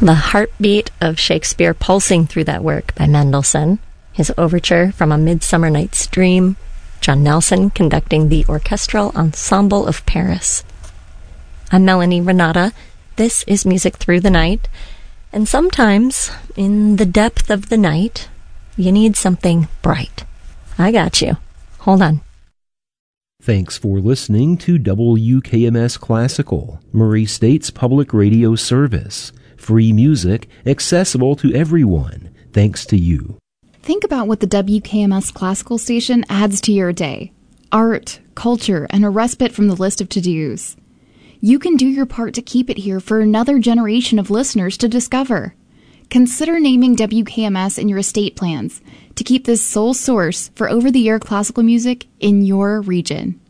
The heartbeat of Shakespeare pulsing through that work by Mendelssohn, his overture from A Midsummer Night's Dream, John Nelson conducting the Orchestral Ensemble of Paris. I'm Melanie Renata. This is Music Through the Night, and sometimes, in the depth of the night, you need something bright. I got you. Hold on. Thanks for listening to WKMS Classical, Murray State's public radio service. Free music, accessible to everyone, thanks to you. Think about what the WKMS Classical station adds to your day. Art, culture, and a respite from the list of to-dos. You can do your part to keep it here for another generation of listeners to discover. Consider naming WKMS in your estate plans to keep this sole source for over-the-air classical music in your region.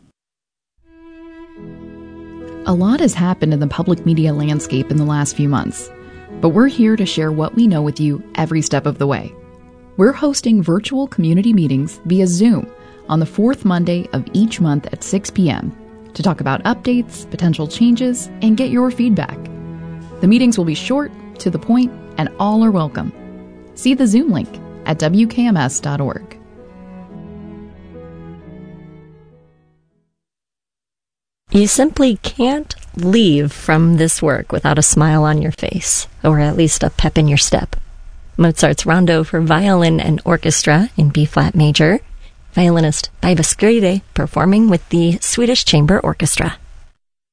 A lot has happened in the public media landscape in the last few months, but we're here to share what we know with you every step of the way. We're hosting virtual community meetings via Zoom on the fourth Monday of each month at 6 p.m. to talk about updates, potential changes, and get your feedback. The meetings will be short, to the point, and all are welcome. See the Zoom link at wkms.org. You simply can't leave from this work without a smile on your face, or at least a pep in your step. Mozart's Rondo for Violin and Orchestra in B-flat major, violinist Päivi Skyrde performing with the Swedish Chamber Orchestra.